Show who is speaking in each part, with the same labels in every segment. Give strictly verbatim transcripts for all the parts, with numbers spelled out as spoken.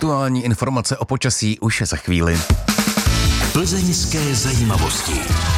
Speaker 1: Aktuální informace o počasí už za chvíli.
Speaker 2: Plzeňské zajímavosti.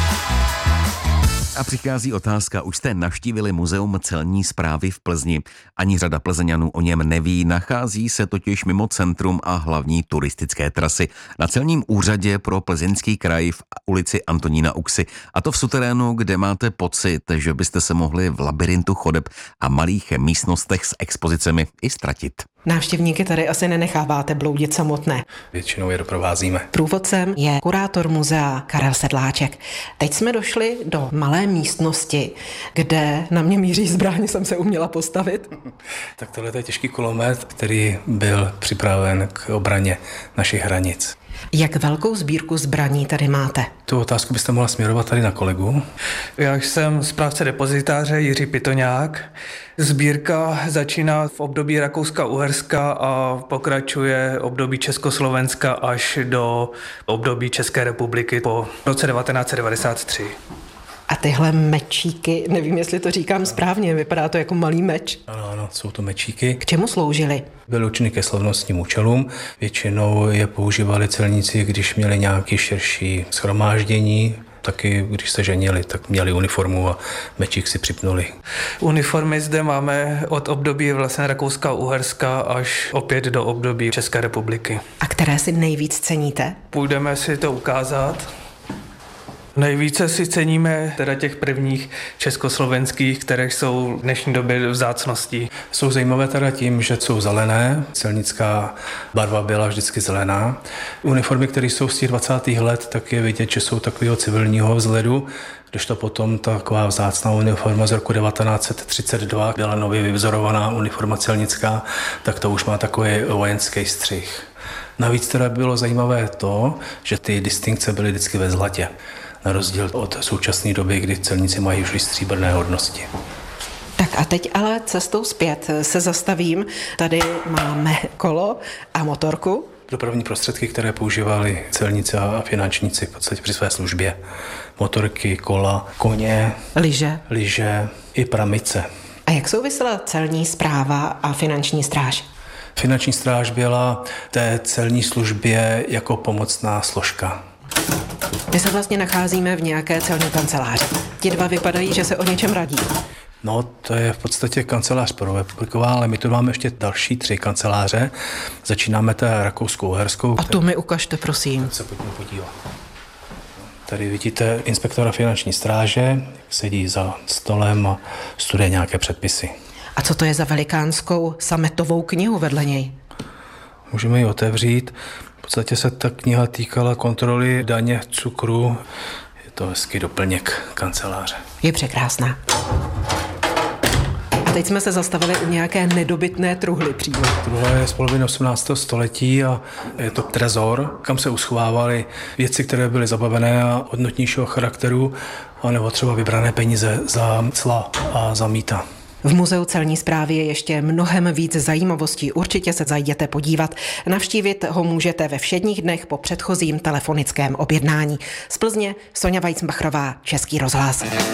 Speaker 1: A přichází otázka, už jste navštívili Muzeum celní správy v Plzni? Ani řada Plzeňanů o něm neví, nachází se totiž mimo centrum a hlavní turistické trasy. Na celním úřadě pro Plzeňský kraj v ulici Antonína Uxy. A to v suterénu, kde máte pocit, že byste se mohli v labirintu chodeb a malých místnostech s expozicemi i ztratit.
Speaker 3: Návštěvníky tady asi nenecháváte bloudit samotné.
Speaker 4: Většinou je doprovázíme.
Speaker 3: Průvodcem je kurátor muzea Karel Sedláček. Teď jsme došli do malé místnosti, kde na mě míří zbraň, jsem se uměla postavit.
Speaker 4: Tak tohle je těžký kulomet, který byl připraven k obraně našich hranic.
Speaker 3: Jak velkou sbírku zbraní tady máte?
Speaker 4: Tu otázku byste mohla směrovat tady na kolegu.
Speaker 5: Já jsem správce depozitáře Jiří Pitoňák. Sbírka začíná v období Rakouska-Uherska a pokračuje období Československa až do období České republiky po roce devatenáct set devadesát tři.
Speaker 3: A tyhle mečíky, nevím, jestli to říkám správně, vypadá to jako malý meč.
Speaker 4: Ano, ano, jsou to mečíky.
Speaker 3: K čemu sloužily?
Speaker 4: Byly určeny ke slavnostním účelům. Většinou je používali celníci, když měli nějaké širší shromáždění. Taky, když se ženili, tak měli uniformu a mečík si připnuli.
Speaker 5: Uniformy zde máme od období vlastně Rakouska a Uherska až opět do období České republiky.
Speaker 3: A které si nejvíc ceníte?
Speaker 5: Půjdeme si to ukázat. Nejvíce si ceníme teda těch prvních československých, které jsou v dnešní době vzácností.
Speaker 4: Jsou zajímavé teda tím, že jsou zelené, celnická barva byla vždycky zelená. Uniformy, které jsou z těch dvacátých let, tak je vidět, že jsou takového civilního vzhledu, když to potom taková vzácná uniforma z roku devatenáct set třicet dva byla nově vyvzorovaná uniforma celnická, tak to už má takový vojenský střih. Navíc teda bylo zajímavé to, že ty distinkce byly vždycky ve zlatě. Na rozdíl od současné doby, kdy celníci mají už stříbrné hodnosti.
Speaker 3: Tak a teď ale cestou zpět se zastavím. Tady máme kolo a motorku.
Speaker 4: Dopravní prostředky, které používali celníci a finančníci v podstatě při své službě. Motorky, kola, koně,
Speaker 3: lyže,
Speaker 4: lyže i pramice.
Speaker 3: A jak souvisela celní správa a finanční stráž?
Speaker 4: Finanční stráž byla té celní službě jako pomocná složka.
Speaker 3: My se vlastně nacházíme v nějaké celní kanceláři. Ti dva vypadají, že se o něčem radí.
Speaker 4: No, to je v podstatě kancelář prvorepubliková, ale my tu máme ještě další tři kanceláře. Začínáme té rakouskou-uherskou.
Speaker 3: A tu mi ukažte, prosím.
Speaker 4: Se pojďme podívat. Tady vidíte inspektora finanční stráže, sedí za stolem a studuje nějaké předpisy.
Speaker 3: A co to je za velikánskou sametovou knihu vedle něj?
Speaker 4: Můžeme ji otevřít. V podstatě se ta kniha týkala kontroly daně, cukru. Je to hezký doplněk kanceláře.
Speaker 3: Je překrásná. A teď jsme se zastavili u nějaké nedobytné truhly přímo.
Speaker 4: Truhla je z poloviny osmnáctého století a je to trezor, kam se uschovávaly věci, které byly zabavené a hodnotnějšího charakteru, anebo třeba vybrané peníze za cla a za mýta.
Speaker 3: V Muzeu celní správy je ještě mnohem víc zajímavostí. Určitě se zajděte podívat. Navštívit ho můžete ve všedních dnech po předchozím telefonickém objednání. Z Plzně Sonja Weissbachrová, Český rozhlas.